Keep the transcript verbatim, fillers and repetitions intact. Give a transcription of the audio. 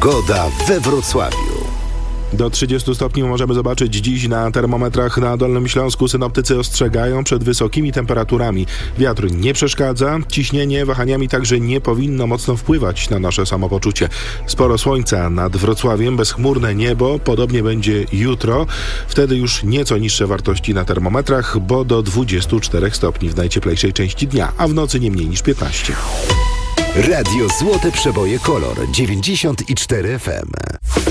Pogoda we Wrocławiu. Do trzydziestu stopni możemy zobaczyć dziś na termometrach na Dolnym Śląsku. Synoptycy ostrzegają przed wysokimi temperaturami. Wiatr nie przeszkadza, ciśnienie wahaniami także nie powinno mocno wpływać na nasze samopoczucie. Sporo słońca nad Wrocławiem, bezchmurne niebo, podobnie będzie jutro. Wtedy już nieco niższe wartości na termometrach, bo do dwudziestu czterech stopni w najcieplejszej części dnia, a w nocy nie mniej niż piętnaście. Radio Złote Przeboje Kolor dziewięćdziesiąt cztery F M.